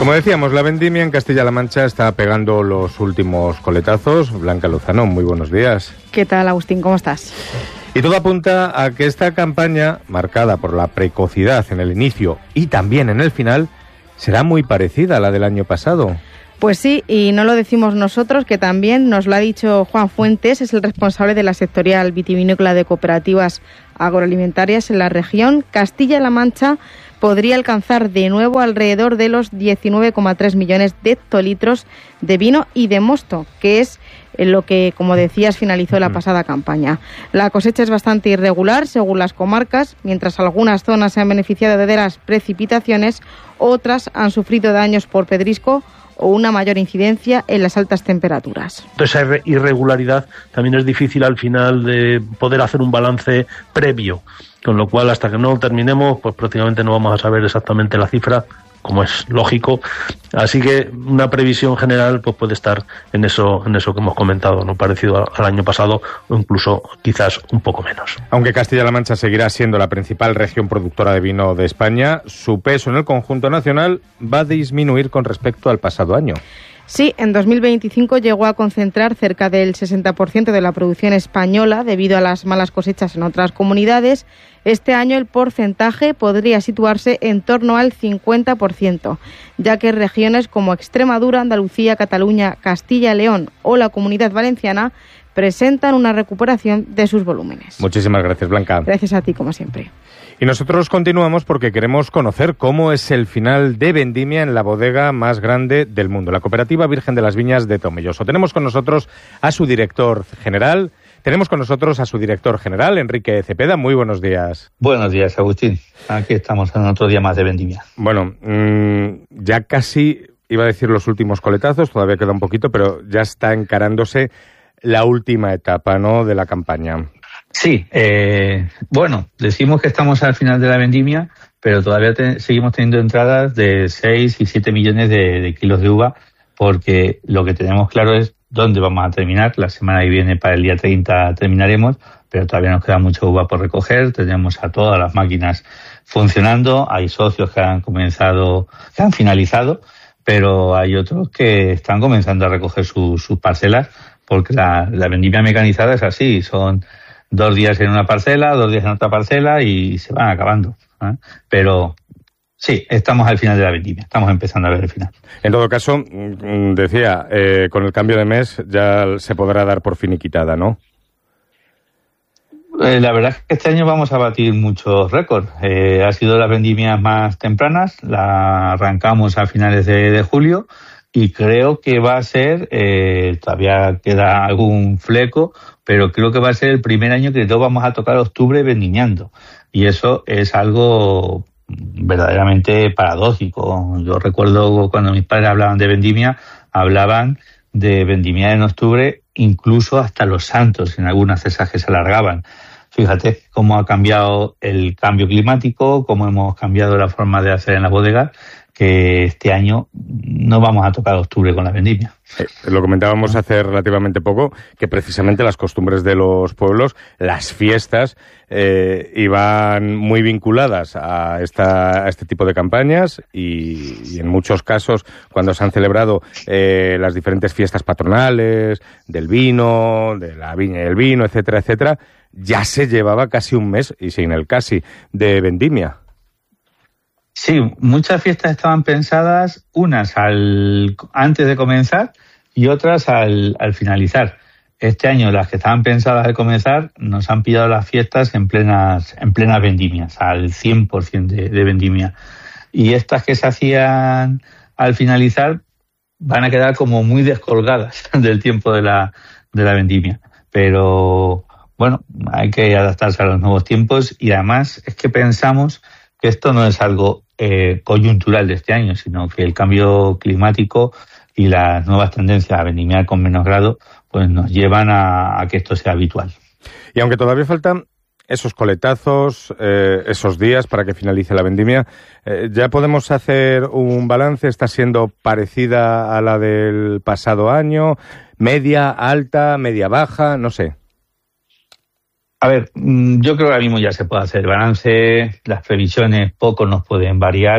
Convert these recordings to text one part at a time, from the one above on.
Como decíamos, la vendimia en Castilla-La Mancha está pegando los últimos coletazos. Blanca Lozano, muy buenos días. ¿Qué tal, Agustín? ¿Cómo estás? Y todo apunta a que esta campaña, marcada por la precocidad en el inicio y también en el final, será muy parecida a la del año pasado. Pues sí, y no lo decimos nosotros, que también nos lo ha dicho Juan Fuentes, es el responsable de la sectorial vitivinícola de cooperativas agroalimentarias en la región. Castilla-La Mancha podría alcanzar de nuevo alrededor de los 19,3 millones de hectolitros de vino y de mosto, que es lo que, como decías, finalizó la pasada campaña. La cosecha es bastante irregular según las comarcas, mientras algunas zonas se han beneficiado de las precipitaciones, otras han sufrido daños por pedrisco o una mayor incidencia en las altas temperaturas. Esa irregularidad también es difícil al final de poder hacer un balance previo, con lo cual hasta que no terminemos pues prácticamente no vamos a saber exactamente la cifra, como es lógico, así que una previsión general pues puede estar en eso que hemos comentado, no parecido al año pasado o incluso quizás un poco menos. Aunque Castilla-La Mancha seguirá siendo la principal región productora de vino de España, su peso en el conjunto nacional va a disminuir con respecto al pasado año. Sí, en 2025 llegó a concentrar cerca del 60% de la producción española debido a las malas cosechas en otras comunidades. Este año el porcentaje podría situarse en torno al 50%, ya que regiones como Extremadura, Andalucía, Cataluña, Castilla y León o la Comunidad Valenciana presentan una recuperación de sus volúmenes. Muchísimas gracias, Blanca. Gracias a ti, como siempre. Y nosotros continuamos porque queremos conocer cómo es el final de vendimia en la bodega más grande del mundo, la Cooperativa Virgen de las Viñas de Tomelloso. Tenemos con nosotros a su director general, Enrique Cepeda. Muy buenos días. Buenos días, Agustín. Aquí estamos en otro día más de vendimia. Bueno, ya casi iba a decir los últimos coletazos, todavía queda un poquito, pero ya está encarándose la última etapa, ¿no?, de la campaña. Sí, bueno, decimos que estamos al final de la vendimia, pero todavía seguimos teniendo entradas de 6 y 7 millones de kilos de uva, porque lo que tenemos claro es dónde vamos a terminar. La semana que viene, para el día 30, terminaremos, pero todavía nos queda mucha uva por recoger. Tenemos a todas las máquinas funcionando, hay socios que han finalizado, pero hay otros que están comenzando a recoger sus parcelas, porque la vendimia mecanizada es así, son 2 días en una parcela, 2 días en otra parcela y se van acabando, ¿eh? Pero sí, estamos al final de la vendimia, estamos empezando a ver el final. En todo caso, decía, con el cambio de mes ya se podrá dar por finiquitada, ¿no? La verdad es que este año vamos a batir muchos récords. Ha sido las vendimias más tempranas, la arrancamos a finales de julio y creo que va a ser, todavía queda algún fleco, pero creo que va a ser el primer año que todos vamos a tocar octubre vendimiando. Y eso es algo verdaderamente paradójico. Yo recuerdo cuando mis padres hablaban de vendimia en octubre, incluso hasta los santos, en algunas cesas que se alargaban. Fíjate cómo ha cambiado el cambio climático, cómo hemos cambiado la forma de hacer en las bodegas, que este año no vamos a tocar octubre con la vendimia. Lo comentábamos hace relativamente poco, que precisamente las costumbres de los pueblos, las fiestas, iban muy vinculadas a este tipo de campañas y en muchos casos, cuando se han celebrado las diferentes fiestas patronales, del vino, de la viña y el vino, etcétera, etcétera, ya se llevaba casi un mes, y sin el casi, de vendimia. Sí, muchas fiestas estaban pensadas, unas antes de comenzar y otras al finalizar. Este año las que estaban pensadas al comenzar nos han pillado las fiestas en plenas vendimias, al 100% de vendimia. Y estas que se hacían al finalizar van a quedar como muy descolgadas del tiempo de la vendimia. Pero bueno, hay que adaptarse a los nuevos tiempos y además es que pensamos que esto no es algo coyuntural de este año, sino que el cambio climático y las nuevas tendencias a vendimiar con menos grado pues nos llevan a que esto sea habitual. Y aunque todavía faltan esos coletazos, esos días para que finalice la vendimia, ¿ya podemos hacer un balance? ¿Está siendo parecida a la del pasado año? ¿Media, alta, media, baja? No sé. A ver, yo creo que ahora mismo ya se puede hacer el balance, las previsiones poco nos pueden variar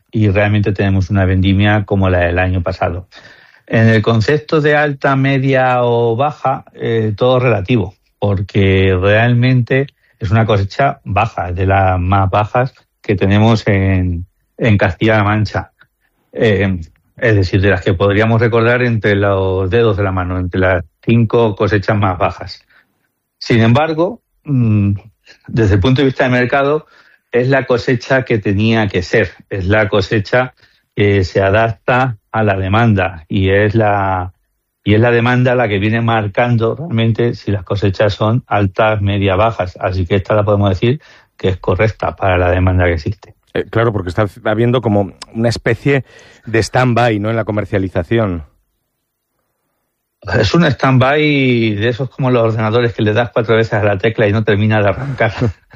y realmente tenemos una vendimia como la del año pasado. En el concepto de alta, media o baja, todo relativo, porque realmente es una cosecha baja, es de las más bajas que tenemos en Castilla-La Mancha. Es decir, de las que podríamos recordar entre los dedos de la mano, entre las 5 cosechas más bajas. Sin embargo, desde el punto de vista de mercado, es la cosecha que tenía que ser, es la cosecha que se adapta a la demanda y es la demanda la que viene marcando realmente si las cosechas son altas, medias, bajas. Así que esta la podemos decir que es correcta para la demanda que existe. Claro, porque está habiendo como una especie de stand-by, ¿no?, en la comercialización. Es un stand-by de esos como los ordenadores que le das 4 veces a la tecla y no termina de arrancar.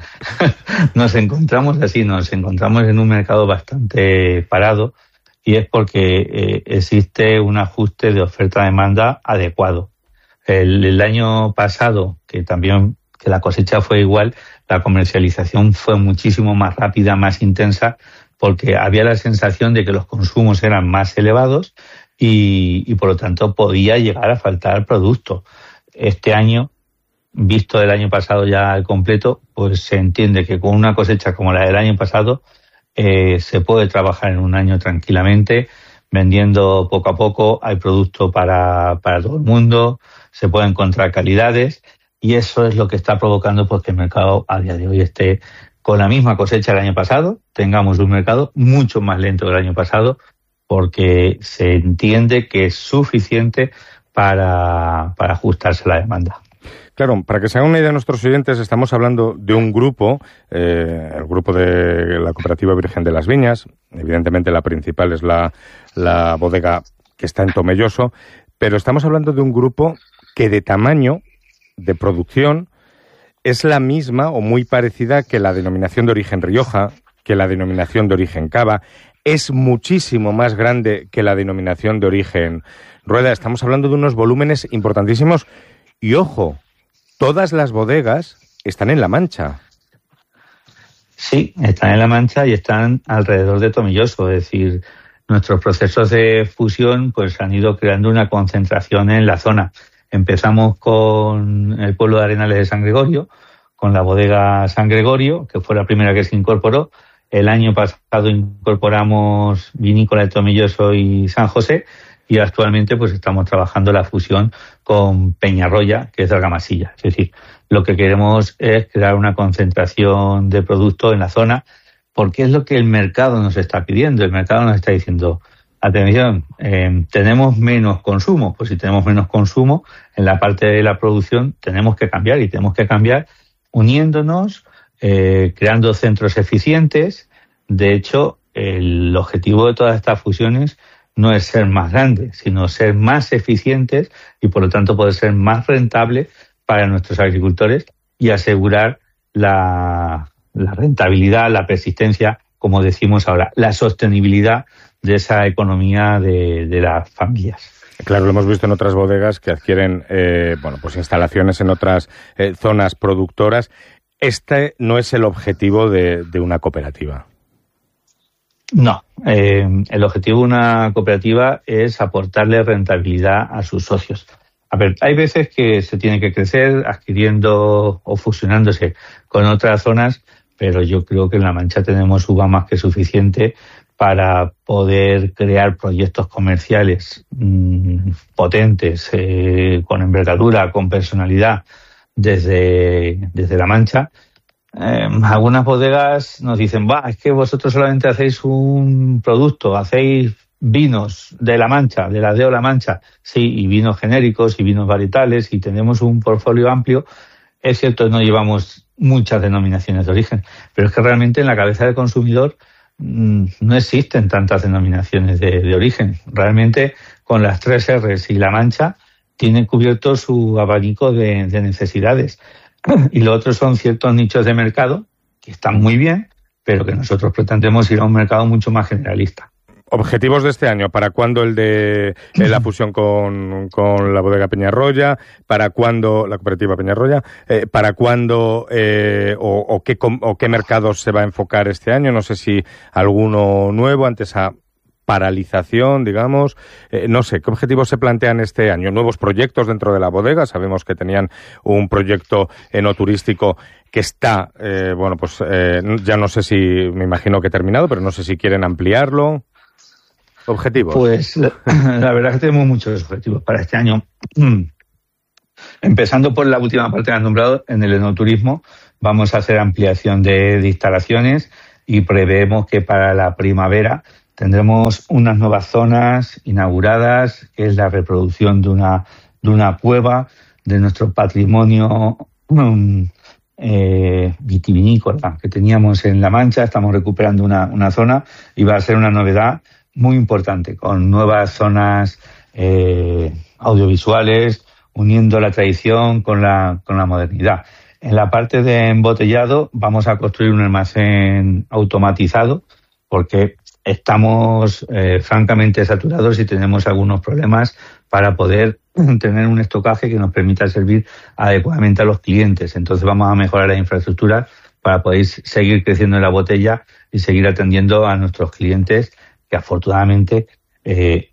Nos encontramos así, nos encontramos en un mercado bastante parado y es porque existe un ajuste de oferta-demanda adecuado. El año pasado, que la cosecha fue igual, la comercialización fue muchísimo más rápida, más intensa, porque había la sensación de que los consumos eran más elevados y por lo tanto podía llegar a faltar producto. Este año, visto del año pasado ya al completo, pues se entiende que con una cosecha como la del año pasado se puede trabajar en un año tranquilamente, vendiendo poco a poco, hay producto para todo el mundo, se pueden encontrar calidades y eso es lo que está provocando pues que el mercado a día de hoy esté con la misma cosecha del año pasado, tengamos un mercado mucho más lento del año pasado, porque se entiende que es suficiente para ajustarse a la demanda. Claro, para que se hagan una idea nuestros oyentes, estamos hablando de un grupo, el grupo de la Cooperativa Virgen de las Viñas. Evidentemente la principal es la bodega que está en Tomelloso, pero estamos hablando de un grupo que de tamaño, de producción, es la misma o muy parecida que la denominación de origen Rioja, que la denominación de origen Cava. Es muchísimo más grande que la denominación de origen Rueda. Estamos hablando de unos volúmenes importantísimos. Y ojo, todas las bodegas están en La Mancha. Sí, están en La Mancha y están alrededor de Tomelloso. Es decir, nuestros procesos de fusión pues han ido creando una concentración en la zona. Empezamos con el pueblo de Arenales de San Gregorio, con la bodega San Gregorio, que fue la primera que se incorporó. El año pasado incorporamos Vinícola de Tomelloso y San José y actualmente pues estamos trabajando la fusión con Peñarroya, que es de Argamasilla. Es decir, lo que queremos es crear una concentración de producto en la zona porque es lo que el mercado nos está pidiendo. El mercado nos está diciendo, atención, tenemos menos consumo. Pues si tenemos menos consumo en la parte de la producción tenemos que cambiar y tenemos que cambiar uniéndonos, creando centros eficientes. De hecho, el objetivo de todas estas fusiones no es ser más grandes, sino ser más eficientes y por lo tanto poder ser más rentable para nuestros agricultores y asegurar la rentabilidad, la persistencia, como decimos ahora, la sostenibilidad de esa economía de las familias. Claro, lo hemos visto en otras bodegas que adquieren pues instalaciones en otras zonas productoras. Este no es el objetivo de una cooperativa. No, el objetivo de una cooperativa es aportarle rentabilidad a sus socios. A ver, hay veces que se tiene que crecer adquiriendo o fusionándose con otras zonas, pero yo creo que en La Mancha tenemos uva más que suficiente para poder crear proyectos comerciales potentes, con envergadura, con personalidad desde La Mancha. Algunas bodegas nos dicen, es que vosotros solamente hacéis un producto, hacéis vinos de La Mancha, de la DEO La Mancha, sí, y vinos genéricos y vinos varietales y tenemos un portfolio amplio. Es cierto, no llevamos muchas denominaciones de origen, pero es que realmente en la cabeza del consumidor no existen tantas denominaciones de origen. Realmente con las 3 R's y La Mancha tienen cubierto su abanico de necesidades. Y lo otro son ciertos nichos de mercado que están muy bien, pero que nosotros pretendemos ir a un mercado mucho más generalista. Objetivos de este año, ¿para cuándo el de la fusión con la bodega Peñarroya? ¿Para cuándo la cooperativa Peñarroya? ¿Para cuándo o qué mercados se va a enfocar este año? No sé si alguno nuevo ante esa paralización, digamos. No sé, ¿qué objetivos se plantean este año? ¿Nuevos proyectos dentro de la bodega? Sabemos que tenían un proyecto enoturístico que está, ya no sé si, me imagino que terminado, pero no sé si quieren ampliarlo. ¿Objetivos? Pues la verdad es que tenemos muchos objetivos para este año. Empezando por la última parte que has nombrado, en el enoturismo vamos a hacer ampliación de instalaciones y preveemos que para la primavera tendremos unas nuevas zonas inauguradas, que es la reproducción de una cueva de nuestro patrimonio vitivinícola que teníamos en La Mancha. Estamos recuperando una zona y va a ser una novedad muy importante, con nuevas zonas audiovisuales, uniendo la tradición con la modernidad. En la parte de embotellado vamos a construir un almacén automatizado porque estamos francamente saturados y tenemos algunos problemas para poder tener un estocaje que nos permita servir adecuadamente a los clientes. Entonces vamos a mejorar la infraestructura para poder seguir creciendo en la botella y seguir atendiendo a nuestros clientes, que afortunadamente